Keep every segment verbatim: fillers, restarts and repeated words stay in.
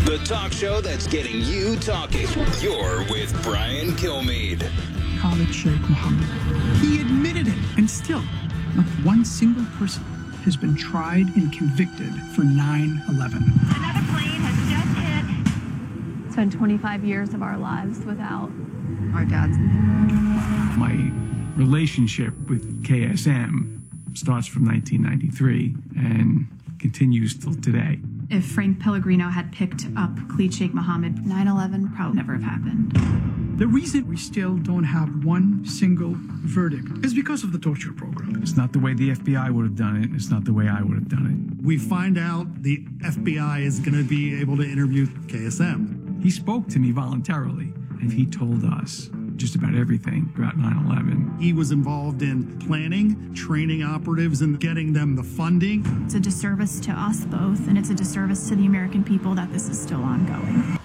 The talk show that's getting you talking. You're with Brian Kilmeade. Khalid Sheikh Mohammed. He admitted it, and still, not one single person has been tried and convicted for nine eleven. Another plane has just hit. Spent twenty-five years of our lives without our dads. My relationship with K S M starts from nineteen ninety-three and continues till today. If Frank Pellegrino had picked up Khalid Sheikh Mohammed, nine eleven probably never have happened. The reason we still don't have one single verdict is because of the torture program. It's not the way the F B I would have done it. It's not the way I would have done it. We find out the F B I is going to be able to interview K S M. He spoke to me voluntarily, and he told us just about everything about nine eleven. He was involved in planning, training operatives, and getting them the funding. It's a disservice to us both, and it's a disservice to the American people that this is still ongoing.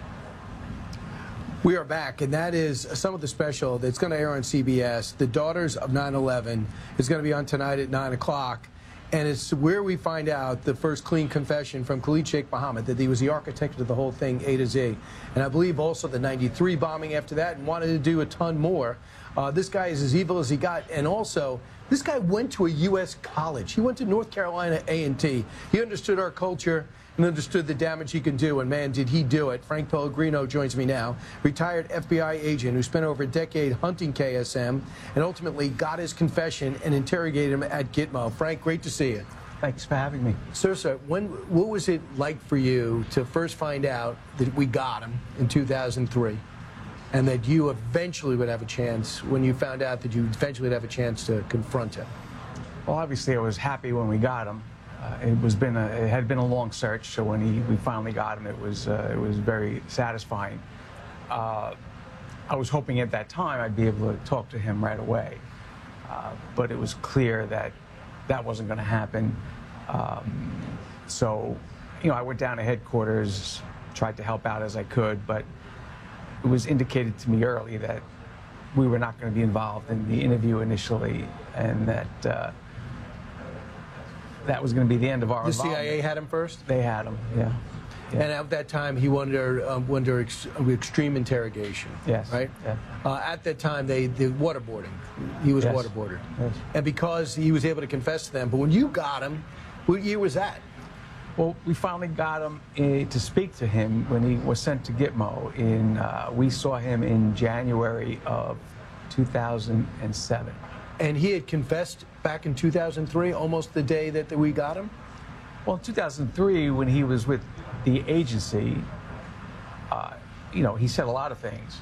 We are back, and that is some of the special that's going to air on C B S. The Daughters of nine eleven is going to be on tonight at nine o'clock. And it's where we find out the first clean confession from Khalid Sheikh Mohammed, that he was the architect of the whole thing A to Z. And I believe also the ninety-three bombing after that, and wanted to do a ton more. Uh, this guy is as evil as he got. And also, this guy went to a U S college. He went to North Carolina A and T. He understood our culture and understood the damage he can do, and man, did he do it. Frank Pellegrino joins me now, retired F B I agent who spent over a decade hunting K S M and ultimately got his confession and interrogated him at Gitmo. Frank, great to see you. Thanks for having me. Sir, sir, when, what was it like for you to first find out that we got him in two thousand three and that you eventually would have a chance, when you found out that you eventually would have a chance to confront him? Well, obviously I was happy when we got him. Uh, it was been a, it had been a long search, so when he, we finally got him, it was uh, it was very satisfying. Uh, I was hoping at that time I'd be able to talk to him right away, uh, but it was clear that that wasn't going to happen. Um, so, you know, I went down to headquarters, tried to help out as I could, but it was indicated to me early that we were not going to be involved in the interview initially, and that. Uh, That was going to be the end of our The involvement. C I A had him first? They had him, yeah. yeah. And at that time, he went under, um, went under ex extreme interrogation. Yes. Right? Yeah. Uh, at that time, they the waterboarding. He was yes. waterboarded. Yes. And because he was able to confess to them. But when you got him, what year was that? Well, we finally got him uh, to speak to him when he was sent to Gitmo. In, uh, we saw him in January of two thousand seven. And he had confessed back in two thousand three, almost the day that we got him? Well, in two thousand three, when he was with the agency, uh, you know, he said a lot of things.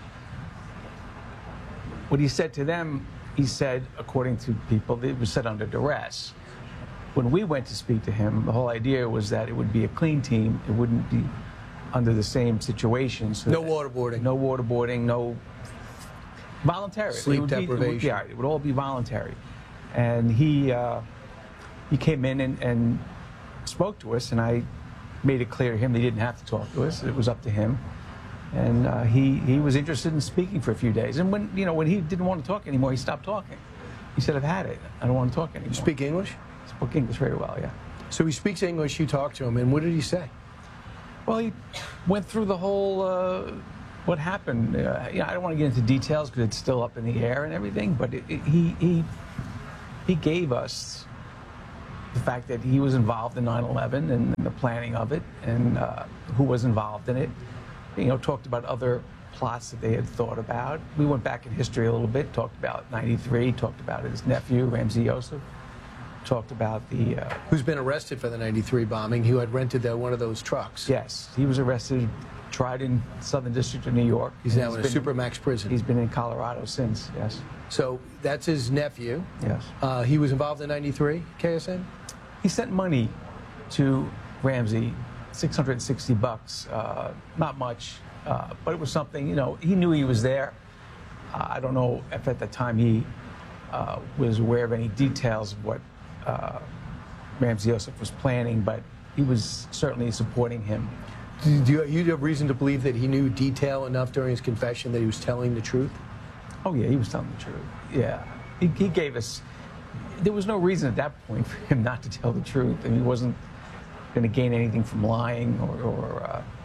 What he said to them, he said, according to people, it was said under duress. When we went to speak to him, the whole idea was that it would be a clean team. It wouldn't be under the same situation. So no waterboarding. No waterboarding, no voluntary. Sleep it would deprivation. Be, it would, yeah, it would all be voluntary. And he uh, he came in and, and spoke to us, and I made it clear to him that he didn't have to talk to us. It was up to him. And uh, he, he was interested in speaking for a few days. And when, you know, when he didn't want to talk anymore, he stopped talking. He said, I've had it. I don't want to talk anymore. You speak English? I spoke English very well, yeah. So he speaks English, you talk to him, and what did he say? Well, he went through the whole... Uh, what happened. Uh, you know, I don't want to get into details because it's still up in the air and everything, but it, it, he, he, he gave us the fact that he was involved in nine eleven and the planning of it, and uh, who was involved in it. You know, talked about other plots that they had thought about. We went back in history a little bit, talked about ninety-three, talked about his nephew, Ramzi Yousef, talked about the... Uh, Who's been arrested for the ninety-three bombing, who had rented the, one of those trucks. Yes, he was arrested, tried in Southern District of New York. He's now in a been, Supermax prison. He's been in Colorado since, yes. So that's his nephew. Yes. Uh, he was involved in ninety-three, K S M? He sent money to Ramzi, six hundred sixty bucks, uh, not much, uh, but it was something, you know, he knew he was there. Uh, I don't know if at the time he uh, was aware of any details of what uh, Ramzi Yousef was planning, but he was certainly supporting him. Do you, you have reason to believe that he knew detail enough during his confession that he was telling the truth? Oh, yeah, he was telling the truth. Yeah. He, he gave us... There was no reason at that point for him not to tell the truth, and he wasn't going to gain anything from lying or, or uh,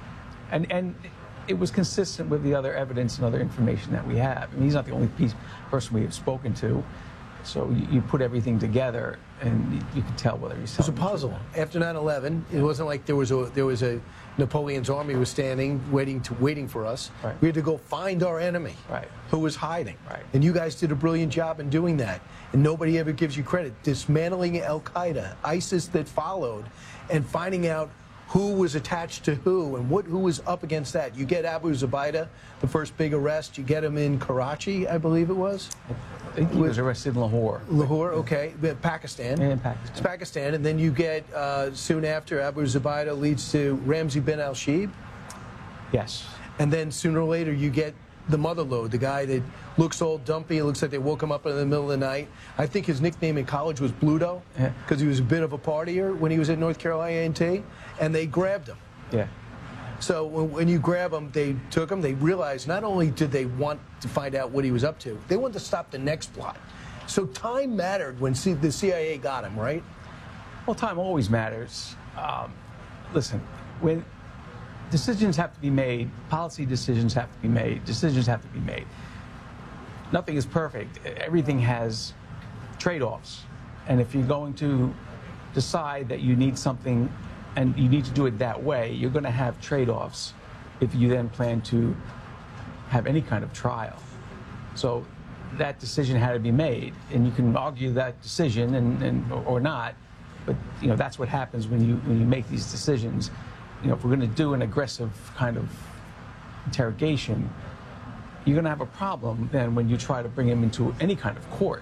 and and it was consistent with the other evidence and other information that we have. I mean, he's not the only piece, person we have spoken to. So you, you put everything together, and you, you can tell whether he's. It was a puzzle. After nine eleven, it wasn't like there was a there was a Napoleon's army was standing waiting to waiting for us. Right. We had to go find our enemy, right. who was hiding. Right. And you guys did a brilliant job in doing that. And nobody ever gives you credit. Dismantling Al Qaeda, ISIS that followed, and finding out who was attached to who and what who was up against that. You get Abu Zubaydah, the first big arrest. You get him in Karachi, I believe it was. I think he was arrested in Lahore. Lahore, okay, but Pakistan. Yeah, in Pakistan. It's Pakistan, and then you get uh, soon after Abu Zubaydah leads to Ramzi bin Al Sheeb. Yes. And then sooner or later you get the mother lode, the guy that looks all dumpy. It looks like they woke him up in the middle of the night. I think his nickname in college was Bluto because Yeah. he was a bit of a partier when he was at North Carolina A and T, and they grabbed him. Yeah. So when, when you grab him, they took him. They realized not only did they want to find out what he was up to, they wanted to stop the next plot. So time mattered when C the C I A got him, right? Well, time always matters. Um, listen, when decisions have to be made, policy decisions have to be made, decisions have to be made. Nothing is perfect. Everything has trade-offs. And if you're going to decide that you need something and you need to do it that way, you're going to have trade-offs if you then plan to have any kind of trial. So that decision had to be made, and you can argue that decision and, and or not, but you know that's what happens when you when you make these decisions. You know, if we're going to do an aggressive kind of interrogation, you're going to have a problem then when you try to bring him into any kind of court.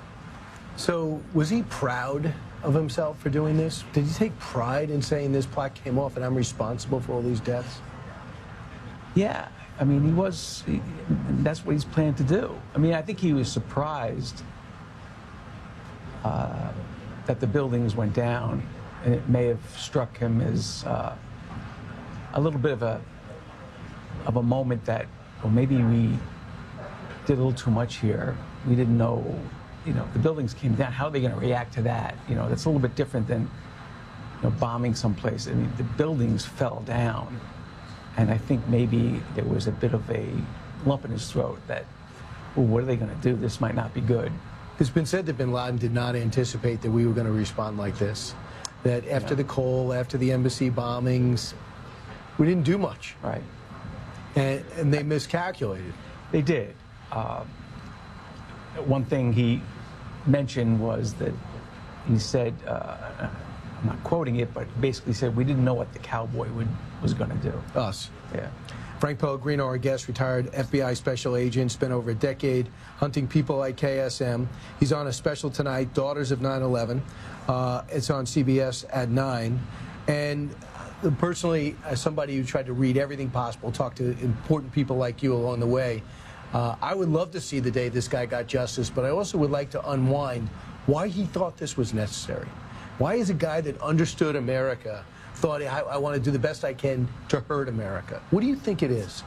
So was he proud of himself for doing this? Did he take pride in saying this plot came off and I'm responsible for all these deaths? Yeah, I mean, he was, he, that's what he's planned to do. I mean, I think he was surprised uh, that the buildings went down, and it may have struck him as uh, a little bit of a, of a moment that, well, maybe we did a little too much here. We didn't know, you know, the buildings came down. How are they going to react to that? You know, that's a little bit different than, you know, bombing someplace. I mean, the buildings fell down, and I think maybe there was a bit of a lump in his throat that, well, what are they going to do? This might not be good. It's been said that bin Laden did not anticipate that we were going to respond like this. That after Yeah. the Cole, after the embassy bombings, we didn't do much. Right. And, and they miscalculated. They did. Uh, one thing he mentioned was that he said, uh, I'm not quoting it, but basically said we didn't know what the cowboy would, was going to do. Us. Yeah. Frank Pellegrino, our guest, retired F B I special agent, spent over a decade hunting people like K S M. He's on a special tonight, Daughters of nine eleven. Uh, it's on C B S at nine. And personally, as somebody who tried to read everything possible, talk to important people like you along the way, uh, I would love to see the day this guy got justice, but I also would like to unwind why he thought this was necessary. Why is a guy that understood America thought, I, I want to do the best I can to hurt America? What do you think it is?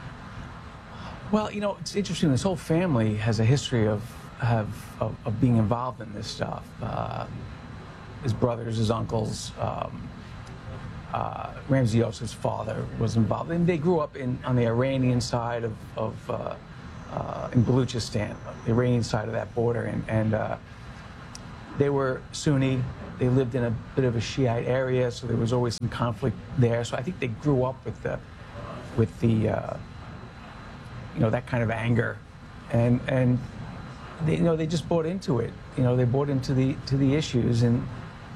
Well, you know, it's interesting. This whole family has a history of have, of, of being involved in this stuff. Uh, his brothers, his uncles, um, uh, Ramzi Yossef's father was involved, and they grew up in on the Iranian side of, of uh, uh, in Baluchistan, the Iranian side of that border, and, and uh, they were Sunni. They lived in a bit of a Shiite area, so there was always some conflict there. So I think they grew up with the, with the, uh, you know, that kind of anger, and and they, you know, they just bought into it. You know, they bought into the to the issues, and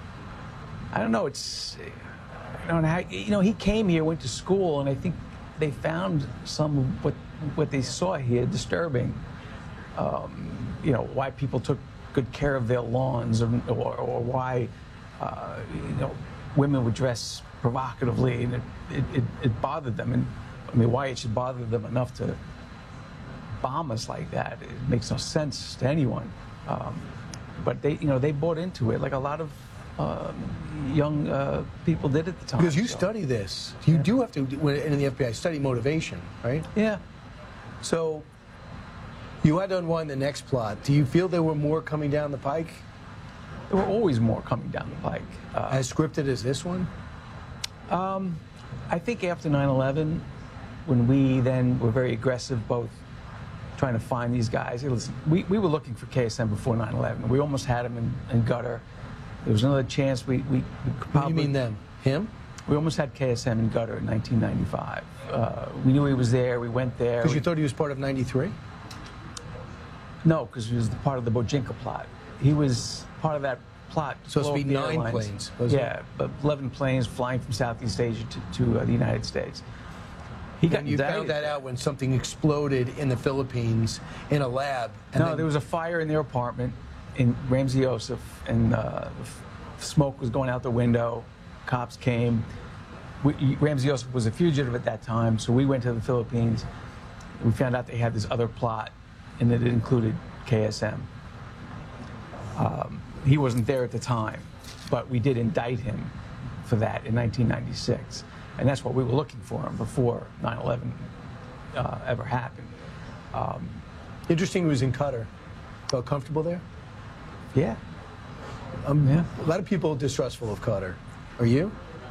I don't know. It's, I don't know how, you know, he came here, went to school, and I think they found some of what what they saw here disturbing. Um, you know, why people took good care of their lawns, or, or, or why, uh, you know, women would dress provocatively, and it, it, it, it bothered them. And I mean, why it should bother them enough to bomb us like that, it makes no sense to anyone. Um, but they, you know, they bought into it like a lot of uh, young uh, people did at the time. Because you so. study this. You Yeah. do have to, when in the F B I, study motivation, right? Yeah. So you had to unwind the next plot. Do you feel there were more coming down the pike? There were always more coming down the pike. Uh, As scripted as this one? Um, I think after nine eleven, when we then were very aggressive, both trying to find these guys. It was, we, we were looking for K S M before nine eleven. We almost had him in, in Gutter. There was another chance we, we, we could probably... What do you mean them? Him? We almost had K S M in Gutter in nineteen ninety-five. Uh, we knew he was there. We went there. Because you thought he was part of ninety-three? No, because he was part of the Bojinka plot. He was part of that plot. Supposed to be nine airlines. planes, wasn't Yeah, but eleven planes flying from Southeast Asia to, to uh, the United States. He got And you indicted. found that out when something exploded in the Philippines in a lab. And No, then, there was a fire in their apartment in Ramsey Youssef, and uh, f- smoke was going out the window. Cops came. We, Ramsey Youssef was a fugitive at that time, so we went to the Philippines. We found out they had this other plot, and that it included K S M. Um, he wasn't there at the time, but we did indict him for that in nineteen ninety-six. And that's what we were looking for him before nine eleven uh, ever happened. Um, Interesting he was in Qatar. Felt comfortable there? yeah. Um, Yeah. A lot of people are distrustful of Qatar. Are you?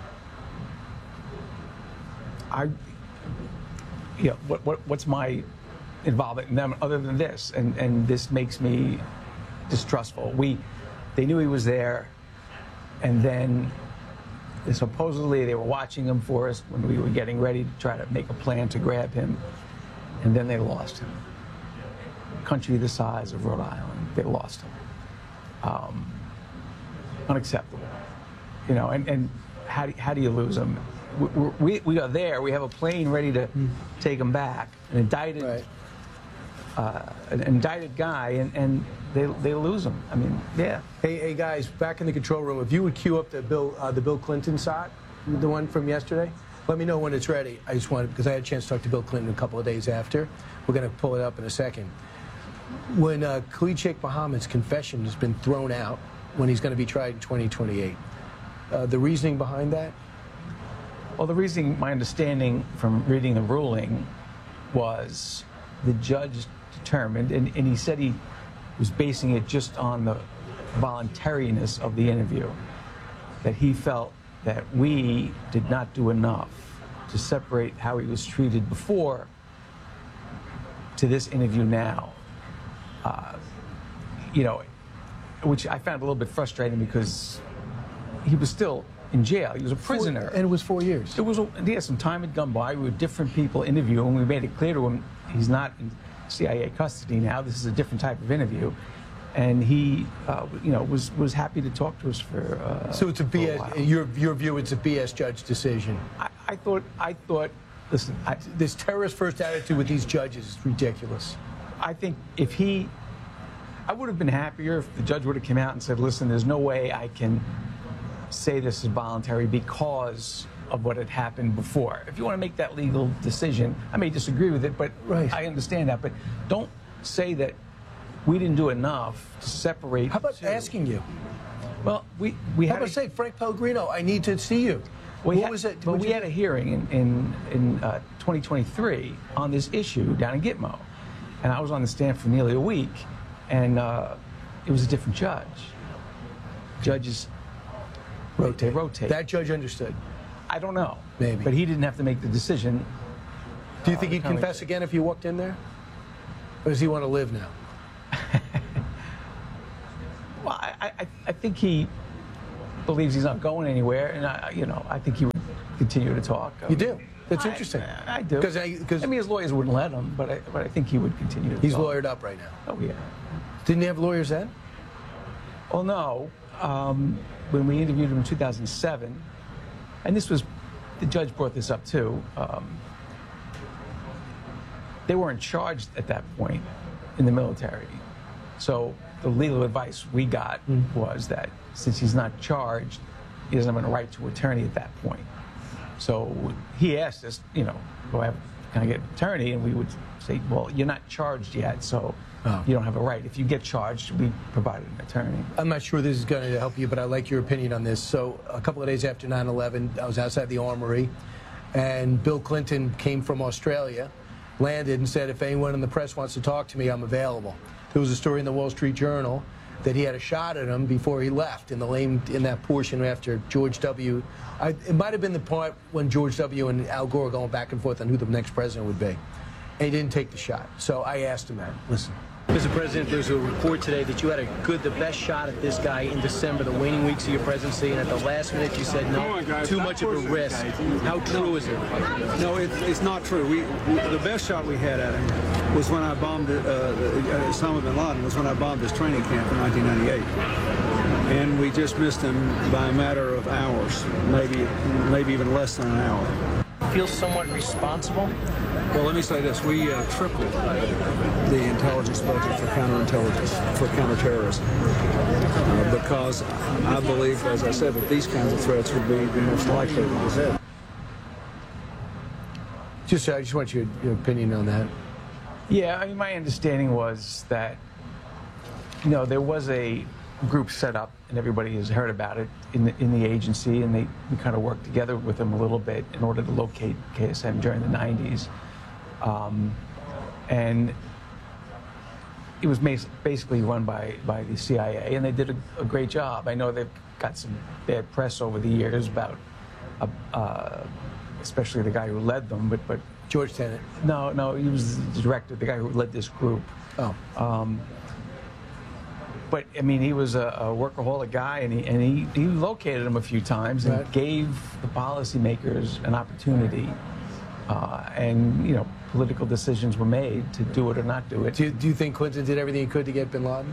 I, yeah, what, what, what's my involvement in them other than this? And, and this makes me distrustful. We, they knew he was there, and then supposedly they were watching him for us when we were getting ready to try to make a plan to grab him, and then they lost him. Country the size of Rhode Island, they lost him. Um, unacceptable. You know, and, and how, do, how do you lose him? We, we, we are there, we have a plane ready to take him back, an indicted, Right. uh, an indicted guy, and, and they, they lose him. I mean, yeah. Hey, hey guys, back in the control room, if you would cue up the Bill, uh, the Bill Clinton shot, the one from yesterday, let me know when it's ready. I just wanted, because I had a chance to talk to Bill Clinton a couple of days after. We're going to pull it up in a second. When uh, Khalid Sheikh Mohammed's confession has been thrown out, when he's going to be tried in twenty twenty-eight, uh, the reasoning behind that? Well, the reasoning, my understanding from reading the ruling, was the judge determined, and, and he said he was basing it just on the voluntariness of the interview, that he felt that we did not do enough to separate how he was treated before to this interview now. Uh, you know, which I found a little bit frustrating because he was still in jail. He was a prisoner. Four, and it was four years. It was, a, yeah, some time had gone by. We were different people interviewing. We made it clear to him he's not in C I A custody now. This is a different type of interview. And he, uh, you know, was was happy to talk to us for. Uh, So it's a B S. for a while. Your your view, it's a B S judge decision. I, I thought. I thought. Listen, I, This terrorist first attitude with these judges is ridiculous. I think if he, I would have been happier if the judge would have come out and said, "Listen, there's no way I can say this is voluntary because of what had happened before." If you want to make that legal decision, I may disagree with it, but Right. I understand that. But don't say that we didn't do enough to separate. How about the two. asking you? Well, we we How had about a- say, Frank Pellegrino, I need to see you. we what had, was it? But What'd we you had a do? hearing in in, in uh, twenty twenty-three on this issue down in Gitmo, and I was on the stand for nearly a week, and uh, it was a different judge. Judges rotate. rotate. That judge understood. I don't know. Maybe. But he didn't have to make the decision. Do you think Uh, he'd kinda confess like- again if you walked in there? Or does he want to live now? Well, I, I, I think he believes he's not going anywhere, and I, you know, I think he would continue to talk. You do? That's I- interesting. I, do. 'Cause I- 'cause- I mean, his lawyers wouldn't let him, but I, but I think he would continue to He's talk. lawyered up right now. Oh, yeah. Didn't he have lawyers then? Well, no. Um, when we interviewed him in two thousand seven, and this was, the judge brought this up too, um, they weren't charged at that point in the military. So the legal advice we got was that since he's not charged, he doesn't have a right to attorney at that point. So he asked us, you know, do I have, can I get an attorney? And we would say, well, you're not charged yet, so Oh. you don't have a right. If you get charged, we provided an attorney. I'm not sure this is going to help you, but I like your opinion on this. So a couple of days after nine eleven, I was outside the Armory, and Bill Clinton came from Australia, landed and said, if anyone in the press wants to talk to me, I'm available. There was a story in the Wall Street Journal that he had a shot at him before he left in the lane in that portion after George W. I, it might have been the part when George W. and Al Gore were going back and forth on who the next president would be. And he didn't take the shot. So I asked him that. Listen. Mister President, there's a report today that you had a good, the best shot at this guy in December, the waning weeks of your presidency, and at the last minute you said no, too much of a risk. How true is it? No, it, it's not true. We, we the best shot we had at him was when I bombed uh, Osama bin Laden. Was when I bombed his training camp in nineteen ninety-eight, and we just missed him by a matter of hours, maybe maybe even less than an hour. Feel somewhat responsible? Well, let me say this. We uh, tripled the intelligence budget for counterintelligence, for counterterrorism, uh, because I believe, as I said, that these kinds of threats would be the most likely to ahead. Just, I just want your, your opinion on that. Yeah, I mean, my understanding was that, you know, there was a group set up, and everybody has heard about it in the, in the agency, and they we kind of worked together with them a little bit in order to locate K S M during the nineties. Um, and it was basically run by, by the C I A, and they did a, a great job. I know they've got some bad press over the years about, uh, uh, especially the guy who led them, but, but George Tenet. No, no, he was the director, the guy who led this group. Oh. Um, But, I mean, he was a, a workaholic guy, and he, and he, he located him a few times and right. gave the policymakers an opportunity. Uh, and, you know, political decisions were made to do it or not do it. Do you, do you think Clinton did everything he could to get bin Laden?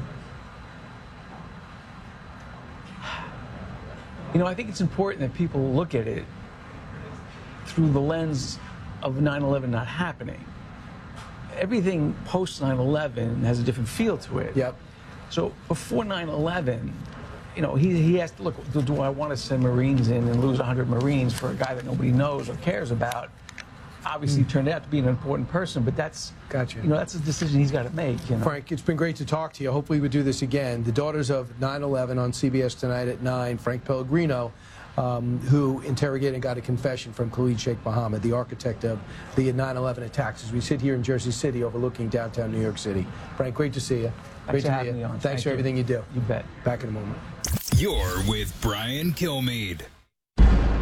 You know, I think it's important that people look at it through the lens of nine eleven not happening. Everything post nine eleven has a different feel to it. Yep. So before nine eleven, you know, he, he has to look, do, do I want to send Marines in and lose one hundred Marines for a guy that nobody knows or cares about? Obviously, mm. turned out to be an important person, but that's, gotcha. you know, that's a decision he's got to make. You know? Frank, it's been great to talk to you. Hopefully we do this again. The Daughters of nine eleven on C B S tonight at nine. Frank Pellegrino, um, who interrogated and got a confession from Khalid Sheikh Mohammed, the architect of the nine eleven attacks, as we sit here in Jersey City overlooking downtown New York City. Frank, great to see you. Great Thanks to for meet you. having me on. Thanks Thank for you. everything you do. You bet. Back in a moment. You're with Brian Kilmeade.